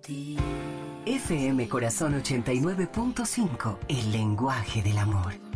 ti. FM Corazón 89.5, el lenguaje del amor.